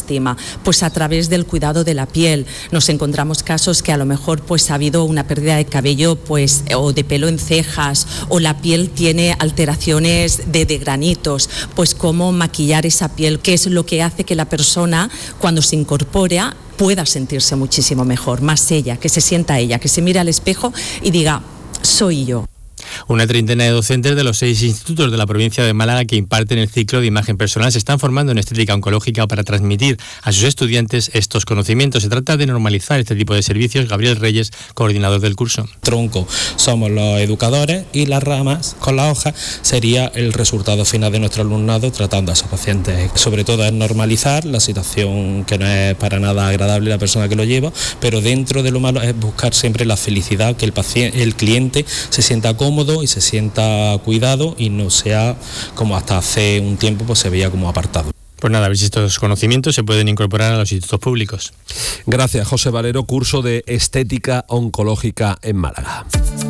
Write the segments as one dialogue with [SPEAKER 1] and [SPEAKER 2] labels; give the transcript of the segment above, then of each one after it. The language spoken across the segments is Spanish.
[SPEAKER 1] autoestima? Pues a través del cuidado de la piel. Nos encontramos casos que a lo mejor pues ha habido una pérdida de cabello pues o de pelo en cejas, o la piel tiene alteraciones de granitos. Pues cómo maquillar esa piel, qué es lo que hace que la persona cuando se incorpora pueda sentirse muchísimo mejor, más ella, que se sienta ella, que se mire al espejo y diga, soy yo.
[SPEAKER 2] Una treintena de docentes de los 6 institutos de la provincia de Málaga que imparten el ciclo de imagen personal se están formando en estética oncológica para transmitir a sus estudiantes estos conocimientos. Se trata de normalizar este tipo de servicios. Gabriel Reyes, coordinador del curso.
[SPEAKER 3] Tronco somos los educadores y las ramas con la hoja sería el resultado final de nuestro alumnado tratando a esos pacientes. Sobre todo es normalizar la situación que no es para nada agradable la persona que lo lleva, pero dentro de lo malo es buscar siempre la felicidad, que el cliente se sienta cómodo y se sienta cuidado y no sea como hasta hace un tiempo pues se veía como apartado.
[SPEAKER 2] Pues nada, a ver si estos conocimientos se pueden incorporar a los institutos públicos.
[SPEAKER 4] Gracias, José Valero, curso de estética oncológica en Málaga.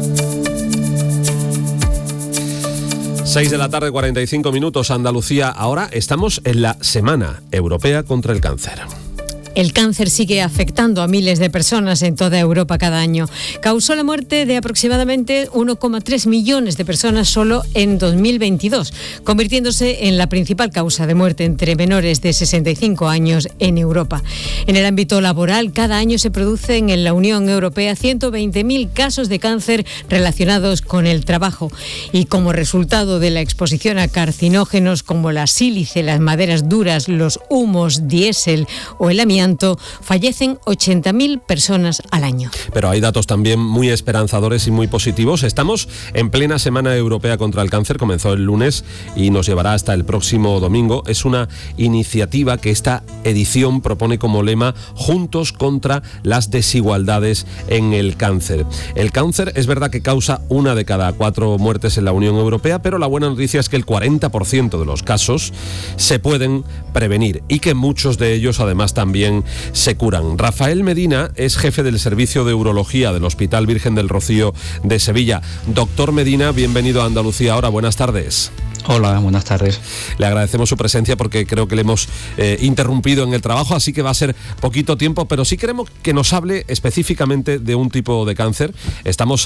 [SPEAKER 4] 6 de la tarde, 45 minutos, Andalucía. Ahora estamos en la Semana Europea contra el Cáncer.
[SPEAKER 5] El cáncer sigue afectando a miles de personas en toda Europa cada año. Causó la muerte de aproximadamente 1,3 millones de personas solo en 2022, convirtiéndose en la principal causa de muerte entre menores de 65 años en Europa. En el ámbito laboral, cada año se producen en la Unión Europea 120.000 casos de cáncer relacionados con el trabajo. Y como resultado de la exposición a carcinógenos como la sílice, las maderas duras, los humos, diésel o el amianto, fallecen 80.000 personas al año.
[SPEAKER 4] Pero hay datos también muy esperanzadores y muy positivos. Estamos en plena Semana Europea contra el Cáncer, comenzó el lunes y nos llevará hasta el próximo domingo. Es una iniciativa que esta edición propone como lema Juntos contra las desigualdades en el cáncer. El cáncer es verdad que causa 1 de cada 4 muertes en la Unión Europea, pero la buena noticia es que el 40% de los casos se pueden prevenir y que muchos de ellos además también se curan. Rafael Medina es jefe del Servicio de Urología del Hospital Virgen del Rocío de Sevilla. Doctor Medina, bienvenido a Andalucía Ahora, buenas tardes.
[SPEAKER 6] Hola, buenas tardes.
[SPEAKER 4] Le agradecemos su presencia porque creo que le hemos interrumpido en el trabajo, así que va a ser poquito tiempo, pero sí queremos que nos hable específicamente de un tipo de cáncer. Estamos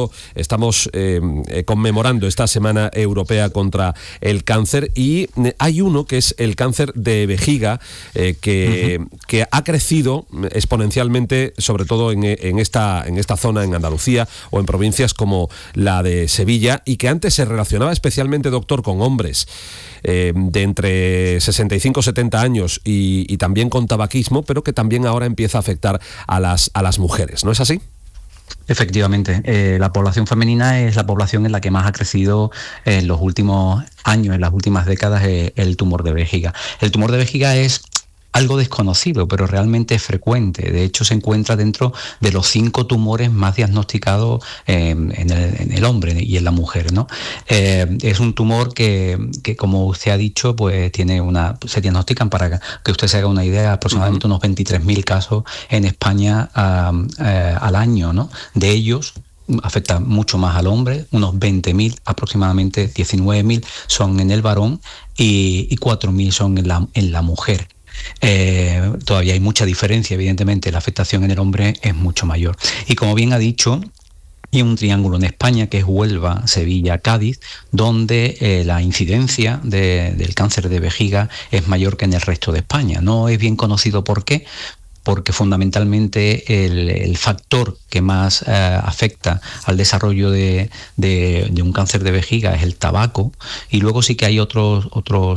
[SPEAKER 4] conmemorando esta Semana Europea contra el Cáncer y hay uno que es el cáncer de vejiga que ha crecido exponencialmente, sobre todo en esta zona, en Andalucía o en provincias como la de Sevilla, y que antes se relacionaba especialmente, doctor, con hombres de entre 65 y 70 años y también con tabaquismo, pero que también ahora empieza a afectar a las mujeres, ¿no es así?
[SPEAKER 6] Efectivamente, la población femenina es la población en la que más ha crecido en los últimos años, en las últimas décadas, el tumor de vejiga. El tumor de vejiga es algo desconocido, pero realmente es frecuente. De hecho, se encuentra dentro de los 5 tumores más diagnosticados en el hombre y en la mujer, ¿no? Es un tumor que, como usted ha dicho, pues se diagnostican, para que usted se haga una idea, aproximadamente unos 23.000 casos en España al año, ¿no? De ellos afecta mucho más al hombre, unos 20.000, aproximadamente 19.000 son en el varón y 4.000 son en la mujer. Todavía hay mucha diferencia, evidentemente la afectación en el hombre es mucho mayor. Y como bien ha dicho, hay un triángulo en España que es Huelva, Sevilla, Cádiz, donde la incidencia del cáncer de vejiga es mayor que en el resto de España. No es bien conocido por qué, porque fundamentalmente el factor que más afecta al desarrollo de un cáncer de vejiga es el tabaco, y luego sí que hay otros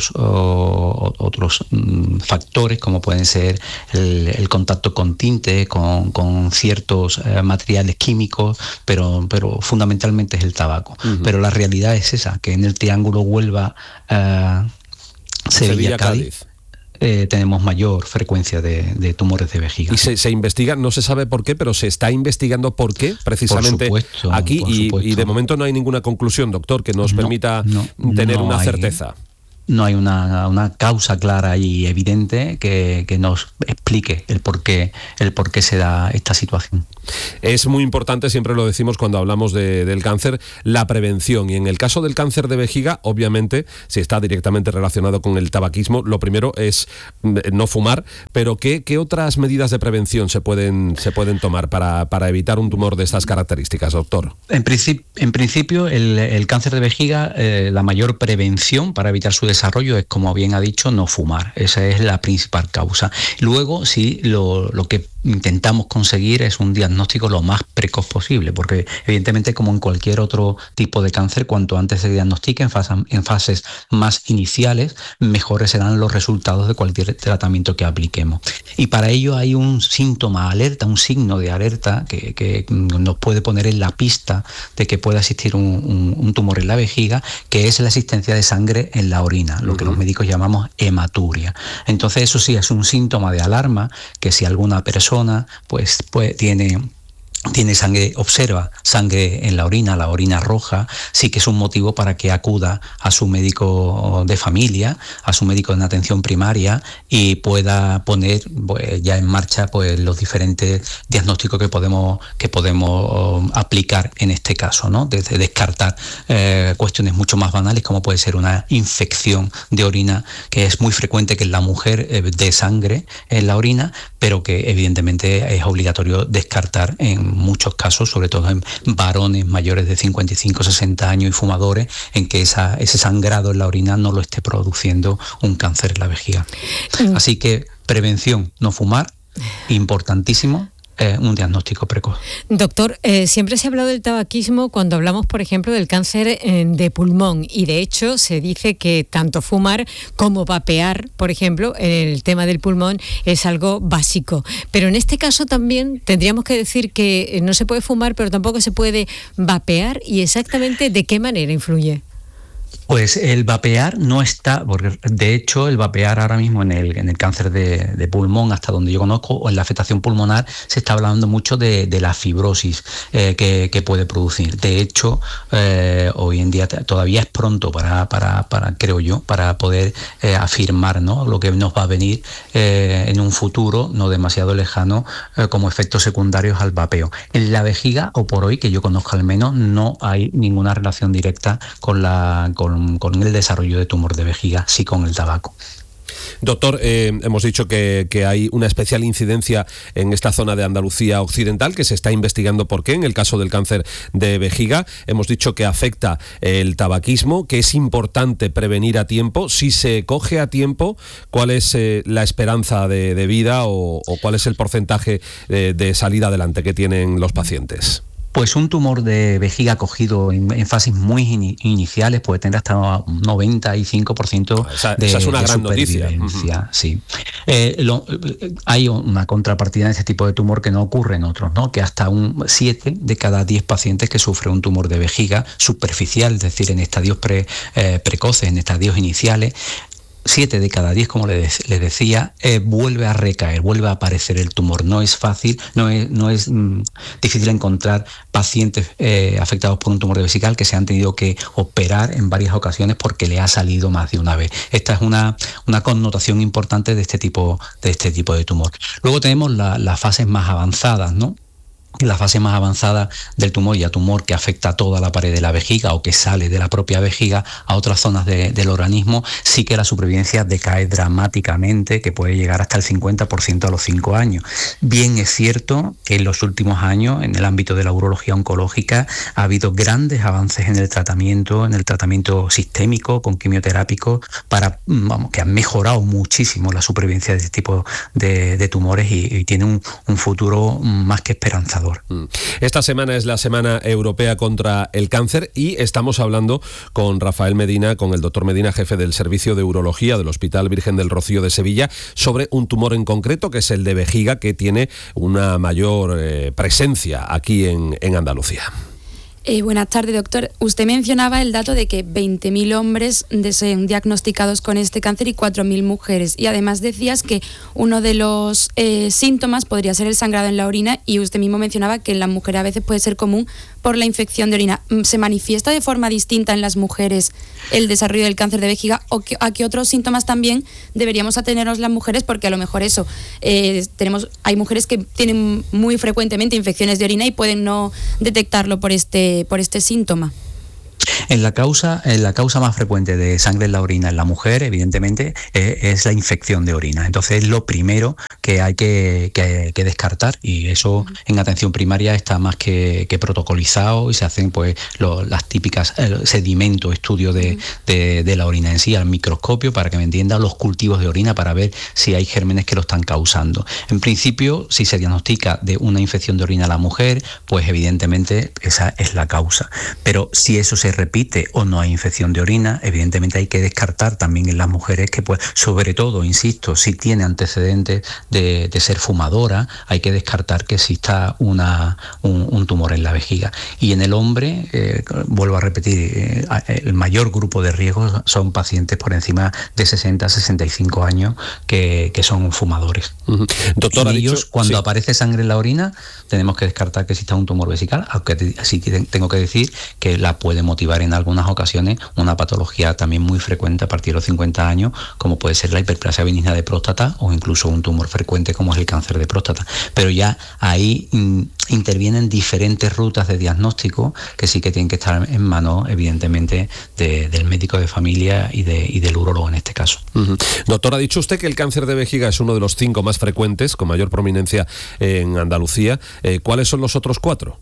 [SPEAKER 6] factores, como pueden ser el contacto con tinte, con ciertos materiales químicos, pero fundamentalmente es el tabaco. Pero la realidad es esa, que en el triángulo Huelva, Sevilla, Cádiz, tenemos mayor frecuencia de tumores de vejiga.
[SPEAKER 4] Y se investiga, no se sabe por qué, pero se está investigando por qué, precisamente aquí, y de momento no hay ninguna conclusión, doctor, que nos permita tener una certeza.
[SPEAKER 6] no hay una causa clara y evidente que nos explique el por qué se da esta situación.
[SPEAKER 4] Es muy importante, siempre lo decimos cuando hablamos del cáncer, la prevención. Y en el caso del cáncer de vejiga, obviamente, si está directamente relacionado con el tabaquismo, lo primero es no fumar, pero ¿qué otras medidas de prevención se pueden tomar para evitar un tumor de estas características, doctor?
[SPEAKER 6] En principio, el cáncer de vejiga, la mayor prevención para evitar su desarrollo es, como bien ha dicho, no fumar. Esa es la principal causa. Luego, sí, lo que intentamos conseguir es un diagnóstico lo más precoz posible, porque evidentemente, como en cualquier otro tipo de cáncer, cuanto antes se diagnostique en fases más iniciales, mejores serán los resultados de cualquier tratamiento que apliquemos. Y para ello hay un síntoma alerta, un signo de alerta que nos puede poner en la pista de que pueda existir un tumor en la vejiga, que es la existencia de sangre en la orina, lo que los médicos llamamos hematuria. Entonces, eso sí es un síntoma de alarma, que si alguna persona pues tiene sangre, observa sangre en la orina roja, sí que es un motivo para que acuda a su médico de familia, a su médico en atención primaria, y pueda poner pues, ya en marcha pues los diferentes diagnósticos que podemos aplicar en este caso, ¿no? Desde descartar cuestiones mucho más banales, como puede ser una infección de orina, que es muy frecuente que en la mujer dé sangre en la orina, pero que evidentemente es obligatorio descartar en muchos casos, sobre todo en varones mayores de 55, 60 años y fumadores, en que ese sangrado en la orina no lo esté produciendo un cáncer en la vejiga. Así que prevención, no fumar, importantísimo. Un diagnóstico precoz.
[SPEAKER 5] Doctor, siempre se ha hablado del tabaquismo cuando hablamos, por ejemplo, del cáncer de pulmón, y de hecho se dice que tanto fumar como vapear, por ejemplo, el tema del pulmón es algo básico. Pero en este caso también tendríamos que decir que no se puede fumar, pero tampoco se puede vapear, y exactamente de qué manera influye.
[SPEAKER 6] Pues el vapear no está, porque de hecho el vapear ahora mismo en el cáncer de pulmón, hasta donde yo conozco, o en la afectación pulmonar, se está hablando mucho de la fibrosis que puede producir. De hecho, hoy en día todavía es pronto para creo yo, para poder afirmar, ¿no?, lo que nos va a venir en un futuro no demasiado lejano como efectos secundarios al vapeo. En la vejiga, o por hoy que yo conozco al menos, no hay ninguna relación directa con el desarrollo de tumor de vejiga, sí con el tabaco.
[SPEAKER 4] Doctor, hemos dicho que hay una especial incidencia en esta zona de Andalucía occidental, que se está investigando por qué. En el caso del cáncer de vejiga, hemos dicho que afecta el tabaquismo, que es importante prevenir a tiempo. Si se coge a tiempo, ¿cuál es la esperanza de vida o cuál es el porcentaje de salida adelante que tienen los pacientes?
[SPEAKER 6] Pues un tumor de vejiga cogido en fases muy iniciales puede tener hasta un 95% esa es una gran noticia. Sí. Hay una contrapartida en este tipo de tumor que no ocurre en otros, ¿no? Que hasta 7 de cada 10 pacientes que sufren un tumor de vejiga superficial, es decir, en estadios precoces, en estadios iniciales, 7 de cada 10, como les decía, vuelve a recaer, vuelve a aparecer el tumor. No es fácil, no es difícil encontrar pacientes afectados por un tumor de vesical que se han tenido que operar en varias ocasiones porque le ha salido más de una vez. Esta es una connotación importante de este tipo de tumor. Luego tenemos las fases más avanzadas, ¿no? La fase más avanzada del tumor, y a tumor que afecta a toda la pared de la vejiga o que sale de la propia vejiga a otras zonas del organismo, sí que la supervivencia decae dramáticamente, que puede llegar hasta el 50% a los 5 años. Bien es cierto que en los últimos años, en el ámbito de la urología oncológica, ha habido grandes avances en el tratamiento sistémico con quimioterápico que han mejorado muchísimo la supervivencia de este tipo de tumores y tiene un futuro más que esperanzador.
[SPEAKER 4] Esta semana es la Semana Europea contra el Cáncer y estamos hablando con Rafael Medina, con el doctor Medina, jefe del Servicio de Urología del Hospital Virgen del Rocío de Sevilla, sobre un tumor en concreto que es el de vejiga, que tiene una mayor presencia aquí en Andalucía.
[SPEAKER 7] Buenas tardes, doctor. Usted mencionaba el dato de que 20.000 hombres son diagnosticados con este cáncer y 4.000 mujeres. Y además decías que uno de los síntomas podría ser el sangrado en la orina, y usted mismo mencionaba que en las mujeres a veces puede ser común por la infección de orina. ¿Se manifiesta de forma distinta en las mujeres el desarrollo del cáncer de vejiga o a qué otros síntomas también deberíamos atenernos las mujeres? Porque a lo mejor eso, hay mujeres que tienen muy frecuentemente infecciones de orina y pueden no detectarlo por este síntoma.
[SPEAKER 6] La causa más frecuente de sangre en la orina en la mujer, evidentemente, es la infección de orina. Entonces, es lo primero que hay que descartar, y eso en atención primaria está más que protocolizado, y se hacen pues las típicas sedimento, estudio de la orina en sí al microscopio, para que me entiendan, los cultivos de orina para ver si hay gérmenes que lo están causando. En principio, si se diagnostica de una infección de orina a la mujer, pues evidentemente esa es la causa. Pero si eso se repite o no hay infección de orina, evidentemente hay que descartar también en las mujeres que, pues, sobre todo, insisto, si tiene antecedentes de ser fumadora, hay que descartar que exista un tumor en la vejiga. Y en el hombre, vuelvo a repetir, el mayor grupo de riesgo son pacientes por encima de 60-65 años que son fumadores.
[SPEAKER 4] Doctor,
[SPEAKER 6] y ellos, cuando aparece sangre en la orina, tenemos que descartar que exista un tumor vesical, aunque sí tengo que decir que la puede motivar en algunas ocasiones una patología también muy frecuente a partir de los 50 años, como puede ser la hiperplasia benigna de próstata o incluso un tumor frecuente como es el cáncer de próstata. Pero ya ahí intervienen diferentes rutas de diagnóstico que sí que tienen que estar en manos, evidentemente, del médico de familia y del urólogo en este caso.
[SPEAKER 4] Doctor, ha dicho usted que el cáncer de vejiga es uno de los 5 más frecuentes, con mayor prominencia en Andalucía. ¿Cuáles son los otros 4?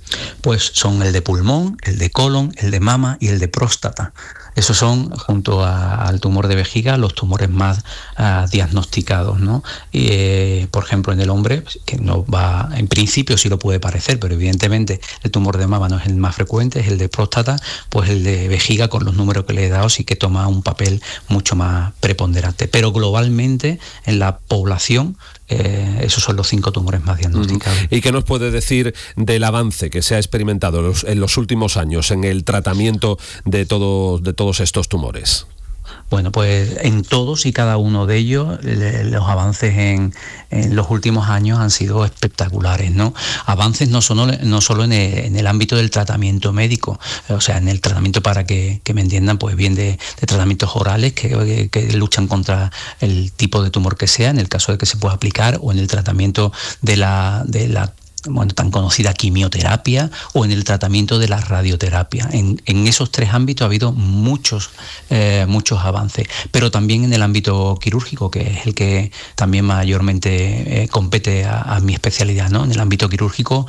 [SPEAKER 6] Pues son el de pulmón, el de colon, el de mama y el de próstata. Esos son, junto al tumor de vejiga, los tumores más diagnosticados, ¿no? Por ejemplo, en el hombre, que no va, en principio sí lo puede parecer, pero evidentemente el tumor de mama no es el más frecuente, es el de próstata, pues el de vejiga, con los números que le he dado, sí que toma un papel mucho más preponderante. Pero globalmente, en la población, esos son los 5 tumores más diagnosticados.
[SPEAKER 4] ¿Y qué nos puede decir del avance que se ha experimentado en los últimos años en el tratamiento de todos estos tumores?
[SPEAKER 6] Bueno, pues en todos y cada uno de ellos los avances en los últimos años han sido espectaculares, ¿no? Avances no solo en el ámbito del tratamiento médico, o sea, en el tratamiento, para que me entiendan, pues bien de tratamientos orales que luchan contra el tipo de tumor que sea, en el caso de que se pueda aplicar, o en el tratamiento de la tan conocida quimioterapia, o en el tratamiento de la radioterapia. En esos 3 ámbitos ha habido muchos avances, pero también en el ámbito quirúrgico, que es el que también mayormente compete a mi especialidad, ¿no? En el ámbito quirúrgico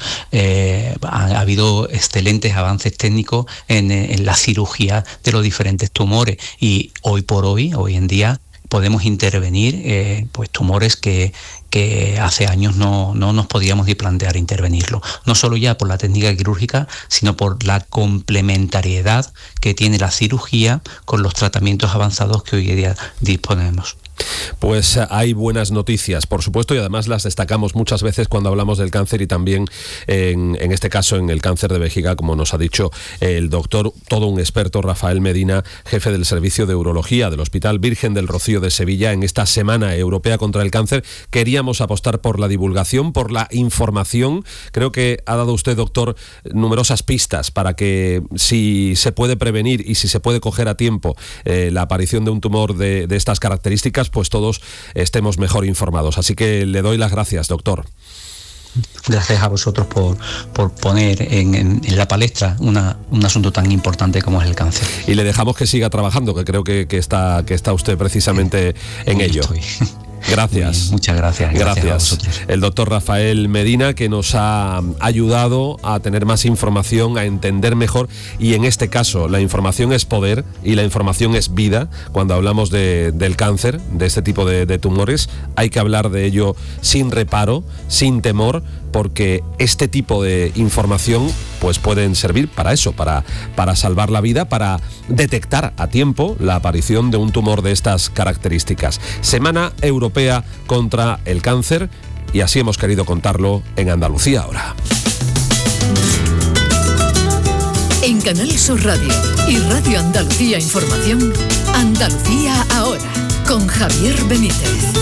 [SPEAKER 6] ha habido excelentes avances técnicos en la cirugía de los diferentes tumores, y hoy en día podemos intervenir pues tumores que hace años no nos podíamos ni plantear intervenirlo. No solo ya por la técnica quirúrgica, sino por la complementariedad que tiene la cirugía con los tratamientos avanzados que hoy en día disponemos.
[SPEAKER 4] Pues hay buenas noticias, por supuesto, y además las destacamos muchas veces cuando hablamos del cáncer, y también en este caso en el cáncer de vejiga, como nos ha dicho el doctor, todo un experto, Rafael Medina, jefe del Servicio de Urología del Hospital Virgen del Rocío de Sevilla. En esta Semana Europea contra el Cáncer queríamos apostar por la divulgación, por la información. Creo que ha dado usted, doctor, numerosas pistas para que, si se puede prevenir y si se puede coger a tiempo la aparición de un tumor de estas características, pues todos estemos mejor informados. Así que le doy las gracias, doctor.
[SPEAKER 6] Gracias a vosotros por poner en la palestra un asunto tan importante como es el cáncer.
[SPEAKER 4] Y le dejamos que siga trabajando, que creo que está usted precisamente en ello.
[SPEAKER 6] Estoy.
[SPEAKER 4] Gracias.
[SPEAKER 6] Bien, muchas gracias. Gracias a vosotros.
[SPEAKER 4] El doctor Rafael Medina, que nos ha ayudado a tener más información, a entender mejor, y en este caso la información es poder y la información es vida. Cuando hablamos del cáncer, de este tipo de tumores, hay que hablar de ello sin reparo, sin temor, porque este tipo de información pues pueden servir para eso, para salvar la vida, para detectar a tiempo la aparición de un tumor de estas características. Semana Europea contra el Cáncer, y así hemos querido contarlo en Andalucía Ahora.
[SPEAKER 8] En Canal Sur Radio y Radio Andalucía Información, Andalucía Ahora, con Javier Benítez.